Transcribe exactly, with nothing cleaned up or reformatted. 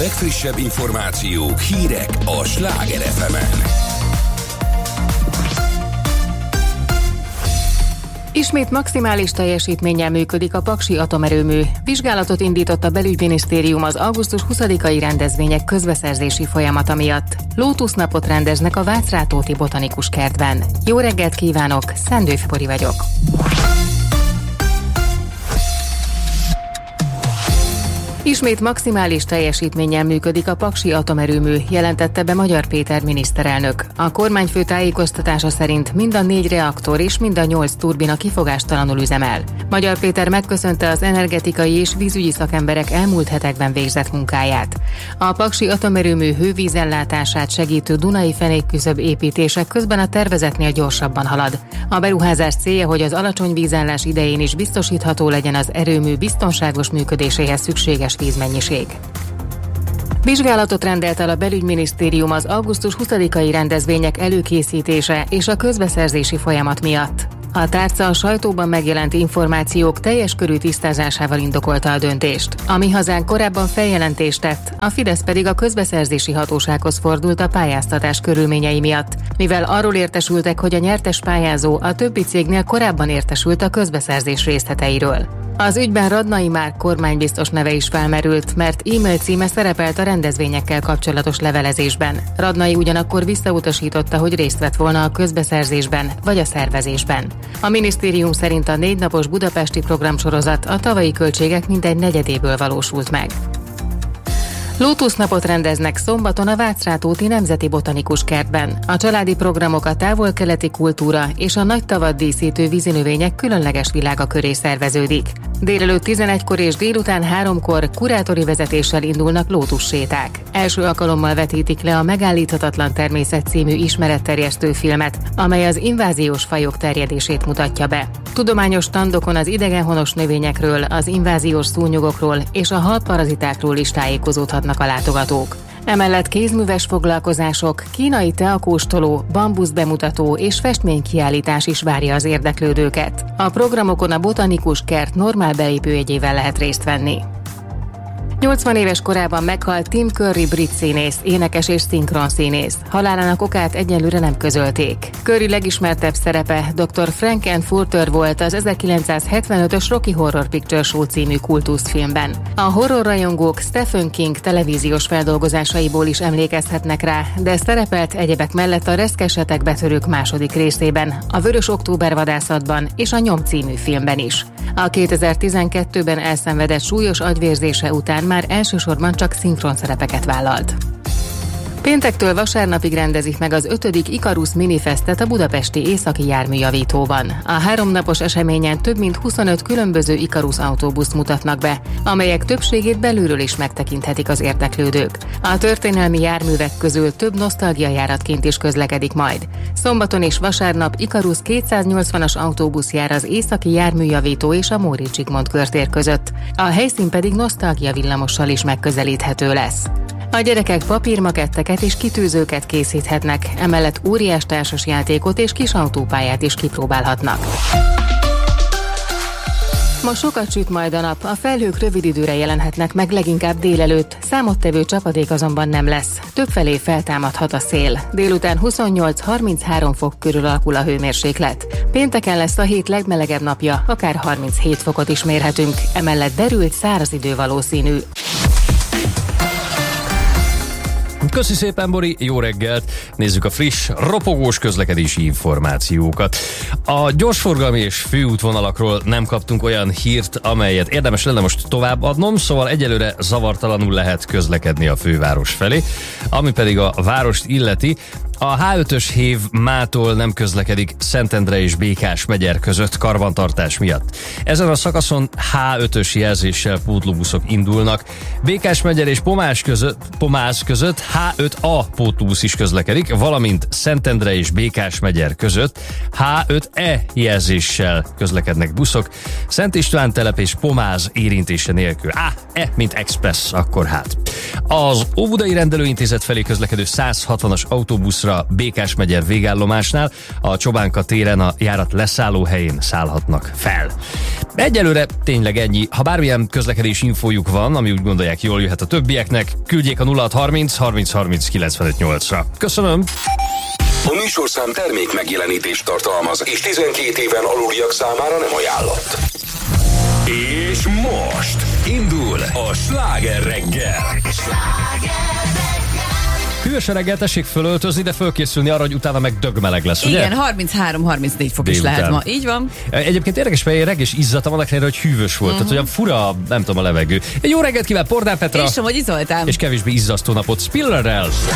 legfrissebb információk, hírek a Sláger ef emen. Ismét maximális teljesítménnyel működik a paksi atomerőmű. Vizsgálatot indított a belügyminisztérium az augusztus huszadikai rendezvények közbeszerzési folyamata miatt. Lótusznapot rendeznek a Vácrátóti Botanikus Kertben. Jó reggelt kívánok, Szendő Fibori vagyok. Ismét maximális teljesítménnyel működik a paksi atomerőmű, jelentette be Magyar Péter miniszterelnök. A kormányfő tájékoztatása szerint mind a négy reaktor és mind a nyolc turbina kifogástalanul üzemel. Magyar Péter megköszönte az energetikai és vízügyi szakemberek elmúlt hetekben végzett munkáját. A paksi atomerőmű hővízellátását segítő Dunai fenékküszöb építése közben a tervezetnél gyorsabban halad. A beruházás célja, hogy az alacsony vízállás idején is biztosítható legyen az erőmű biztonságos működéséhez szükséges vízmennyiség. Vizsgálatot rendelt el a belügyminisztérium az augusztus huszadikai rendezvények előkészítése és a közbeszerzési folyamat miatt. A tárca a sajtóban megjelent információk teljes körű tisztázásával indokolta a döntést. A Mi Hazánk korábban feljelentést tett, a Fidesz pedig a közbeszerzési hatósághoz fordult a pályáztatás körülményei miatt, mivel arról értesültek, hogy a nyertes pályázó a többi cégnél korábban értesült a közbeszerzés részleteiről. Az ügyben Radnai Márk kormánybiztos neve is felmerült, mert e-mail címe szerepelt a rendezvényekkel kapcsolatos levelezésben. Radnai ugyanakkor visszautasította, hogy részt vett volna a közbeszerzésben vagy a szervezésben. A minisztérium szerint a négy napos budapesti programsorozat a tavalyi költségek mintegy negyedéből valósult meg. Lótusznapot rendeznek szombaton a Vácrátóti Nemzeti Botanikus Kertben. A családi programok a távol-keleti kultúra és a nagy tavat díszítő vízinövények különleges világa köré szerveződik. Délelőtt tizenegykor és délután háromkor kurátori vezetéssel indulnak lótusséták. Első alkalommal vetítik le a Megállíthatatlan természet című ismeretterjesztő filmet, amely az inváziós fajok terjedését mutatja be. Tudományos standokon az idegenhonos növényekről, az inváziós szúnyogokról és a halparazitákról is tájékozódhatnak a látogatók. Emellett kézműves foglalkozások, kínai teakóstoló, bambusz bemutató és festménykiállítás is várja az érdeklődőket. A programokon a Botanikus Kert normál belépőjegyével lehet részt venni. nyolcvan éves korában meghalt Tim Curry brit színész, énekes és szinkronszínész. Halálának okát egyelőre nem közölték. Curry legismertebb szerepe doktor Frankenfurter volt az ezerkilencszázhetvenötös Rocky Horror Picture Show című kultuszfilmben. A horrorrajongók Stephen King televíziós feldolgozásaiból is emlékezhetnek rá, de szerepelt egyebek mellett a Reszkesetek betörők második részében, a Vörös október vadászatban és a Nyom című filmben is. A kétezer-tizenkettőben elszenvedett súlyos agyvérzése után már elsősorban csak szinkronszerepeket vállalt. Péntektől vasárnapig rendezik meg az ötödik Ikarus Minifestet a budapesti északi járműjavítóban. A háromnapos eseményen több mint huszonöt különböző Ikarus autóbuszt mutatnak be, amelyek többségét belülről is megtekinthetik az érdeklődők. A történelmi járművek közül több nosztalgiajáratként is közlekedik majd. Szombaton és vasárnap Ikarus kétszáznyolcvanas autóbusz jár az északi járműjavító és a Móricz Zsigmond körtér között. A helyszín pedig nosztalgia villamossal is megközelíthető lesz. A gyerekek papírmaketteket és kitűzőket készíthetnek, emellett óriás társasjátékot és kis autópályát is kipróbálhatnak. Ma sokat süt majd a nap, a felhők rövid időre jelenhetnek meg leginkább délelőtt, számottevő csapadék azonban nem lesz. Többfelé feltámadhat a szél. Délután huszonnyolc-harminchárom fok körül alakul a hőmérséklet. Pénteken lesz a hét legmelegebb napja, akár harminchét fokot is mérhetünk, emellett derült száraz idő valószínű. Köszi szépen, Bori, jó reggelt! Nézzük a friss, ropogós közlekedési információkat. A gyorsforgalmi és főútvonalakról nem kaptunk olyan hírt, amelyet érdemes lenne most továbbadnom, szóval egyelőre zavartalanul lehet közlekedni a főváros felé, ami pedig a várost illeti. A há ötös hév mától nem közlekedik Szentendre és Békás-Megyer között karbantartás miatt. Ezen a szakaszon há ötös jelzéssel pótlóbuszok indulnak. Békás-Megyer és Pomás között, Pomáz között há öt á pótlóbusz is közlekedik, valamint Szentendre és Békás-Megyer között há öt é jelzéssel közlekednek buszok. Szent István telep és Pomáz érintése nélkül. Á, E, mint express, akkor hát. Az Óbudai Rendelőintézet felé közlekedő száz hatvanas autóbuszra Békás-Megyer végállomásnál a Csobánka téren a járat leszálló helyén szállhatnak fel. Egyelőre tényleg ennyi. Ha bármilyen közlekedési infójuk van, ami úgy gondolják jól jöhet a többieknek, küldjék a nulla hat harminc harminc harminc kilencvenöt nyolcra. Köszönöm! A műsorszám termék megjelenítést tartalmaz, és tizenkét éven aluliak számára nem ajánlott. És most indul a Sláger reggel. Hűvös reggel, tessék fölöltözni, de fölkészülni arra, hogy utána meg dögmeleg lesz, ugye? Igen, harminchárom harmincnégy fok Délután. is lehet ma. Így van. Egyébként érdekes, mert én reggel is izzadtam, annak ellenére, hogy hűvös volt. Uh-huh. Tehát olyan fura, nem tudom, a levegő. Egy jó reggelt kíván Pordán Petra. És sem, hogy izoltám. És kevésbé izzasztó napot Spillerrel.